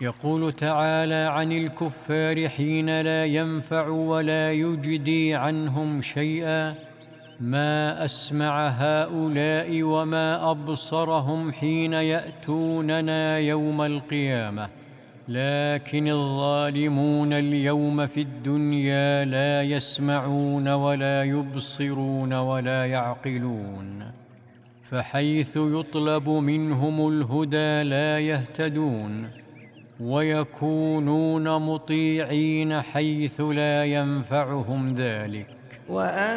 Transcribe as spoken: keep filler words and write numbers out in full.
يقول تعالى عن الكفار حين لا ينفع ولا يجدي عنهم شيئا: ما أسمع هؤلاء وما أبصرهم حين يأتوننا يوم القيامة، لكن الظالمون اليوم في الدنيا لا يسمعون ولا يبصرون ولا يعقلون، فحيث يطلب منهم الهدى لا يهتدون، ويكونون مطيعين حيث لا ينفعهم ذلك.